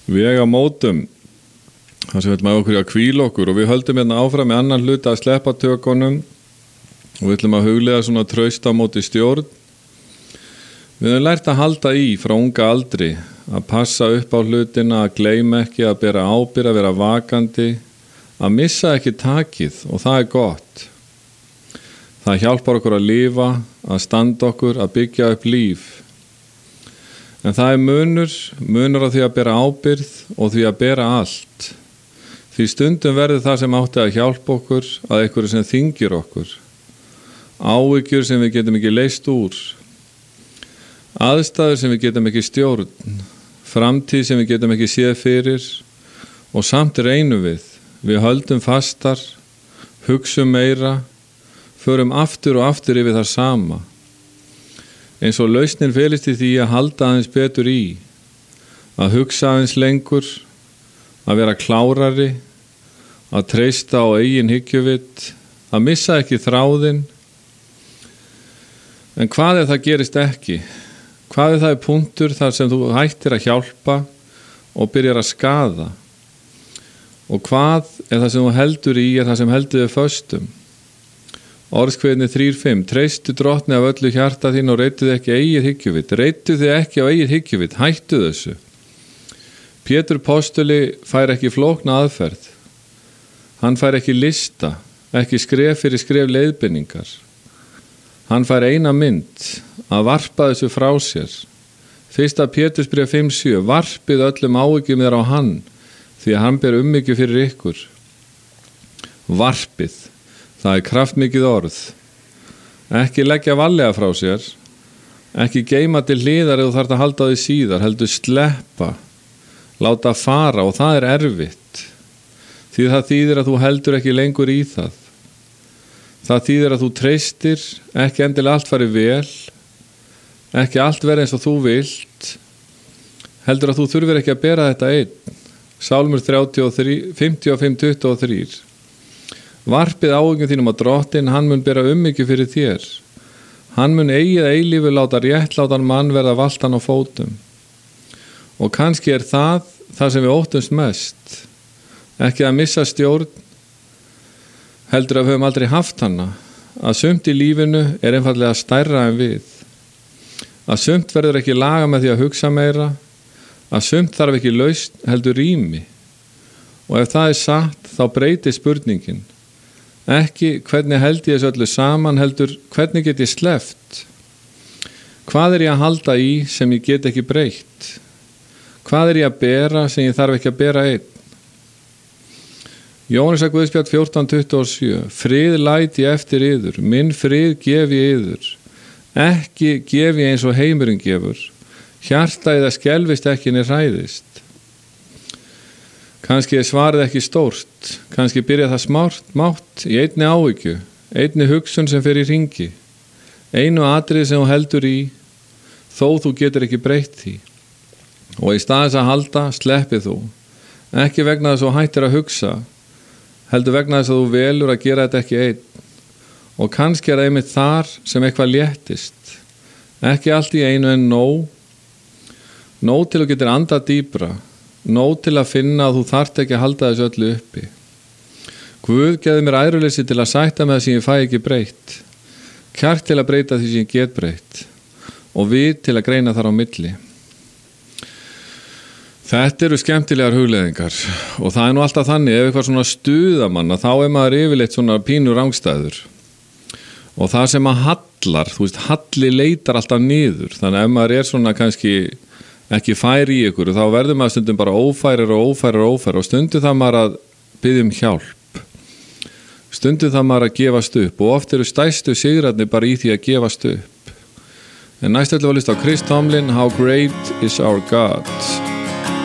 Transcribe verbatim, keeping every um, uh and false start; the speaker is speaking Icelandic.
vegamótum þar sem við ætlum að okkur að hvíla okkur og við höldum hérna áfram með annan hluta að sleppa tökunum og við ætlum að huglega svona trausta móti stjórn. Við höfum lært að halda í frá unga aldri, að passa upp á hlutina, að gleyma ekki, að bera ábyrgð, að vera vakandi, að missa ekki takið og það er gott. Það hjálpar okkur að lifa, að standa okkur, að byggja upp líf. En það er munur, munur á því að bera ábyrgð og því að bera allt. Því stundum verður það sem átti að hjálpa okkur að einhverju sem þyngir okkur. Áhyggjur sem við getum ekki leyst úr. Aðstæður sem við getum ekki stjórn. Framtíð sem við getum ekki séð fyrir. Og samt reynum við. Við höldum fastar, hugsum meira, förum aftur og aftur yfir það sama. Eins og lausnin felist í því að halda aðeins betur í, að hugsa aðeins lengur, að vera klárari, að treysta á eigin hyggjuvit, að missa ekki þráðinn. En hvað ef það gerist ekki? Hvað ef það er punktur þar sem þú hættir að hjálpa og byrjar að skaða? Og hvað ef það sem þú heldur í er það sem heldur þig föstum? Orðskveðni þrjú fimm, treystu drottni af öllu hjarta þín og reittu þið ekki eigið hyggjuvit. Reittu þið ekki á eigið hyggjuvit, hættu þessu. Pétur postuli fær ekki flókna aðferð. Hann fær ekki lista, ekki skref fyrir skref leiðbeiningar. Hann fær eina mynd, að varpa þessu frá sér. Fyrsta Pétursbréf fimm sjö, varpið öllum áhyggjum þér á hann, því að hann ber umhyggju fyrir ykkur. Varpið. Það er kraftmikið orð. Ekki leggja varlega frá sér. Ekki geyma til hliðar ef þú þarft að halda því síðar. Heldur sleppa. Láta fara og það er erfitt. Því það þýðir að þú heldur ekki lengur í það. Það þýðir að þú treystir, ekki endilega allt fari vel. Ekki allt verið eins og þú vilt. Heldur að þú þurfir ekki að bera þetta einn. Sálmur fimmtíu og fimm tuttugu og þrjú. Varpið áhyggjum þínum á drottinn, hann mun bera umhyggju fyrir þér. Hann mun eigið eilífu láta réttlátan mann verða valtan á fótum. Og kannski er það það sem við óttumst mest. Ekki að missa stjórn, heldur að við höfum aldrei haft hana. Að sumt í lífinu er einfaldlega stærra en við. Að sumt verður ekki laga með því að hugsa meira. Að sumt þarf ekki lausn, heldur rými. Og ef það er satt, þá breytir spurningin. Ekki hvernig held ég þessu öllu saman, heldur hvernig get ég sleppt? Hvað er ég að halda í sem ég get ekki breytt? Hvað er ég að bera sem ég þarf ekki að bera einn? Jóhannesar Guðspjall fjórtán tuttugu og sjö. Frið læt ég eftir yður, minn frið gef ég yður. Ekki gef ég eins og heimurinn gefur. Hjartað það skelfist ekki né hræðist. Kannski er svarið ekki stórt, kannski byrja það smátt, mátt í einni áhyggju, einni hugsun sem fer í hringi, einu atriði sem þú heldur í, þó þú getur ekki breytt því. Og í stað þess að halda, sleppið þú. Ekki vegna þess að þú hættir að hugsa, heldur vegna þess að þú velur að gera þetta ekki einn. Og kannski er það einmitt þar sem eitthvað léttist. Ekki allt í einu en nóg, nóg til þú getur andað dýpra. Nóg til að finna að þú þarft ekki að halda þessu öllu uppi. Guð geði mér æruleysi til að sætta með það sem ég fæ ekki breytt. Kjark til að breyta því sem ég get breytt. Og við til að greina þar á milli. Þetta eru skemmtilegar hugleiðingar. Og það er nú alltaf þannig, ef eitthvað svona stuðamanna, þá er maður yfirleitt svona pínu rangstæður. Og það sem að hallar, þú veist, halli leitar alltaf niður. Þannig að ef maður er svona kannski ekki fær í ykkur, þá verður maður stundum bara ófærir og ófærir og ófærir og stundum það maður að biðja um hjálp. Stundum það maður að gefast upp og oft eru stærstu sigrarnir bara í því að gefast upp. En næst ætlum við að hlusta á Chris Tomlin, How Great is Our God.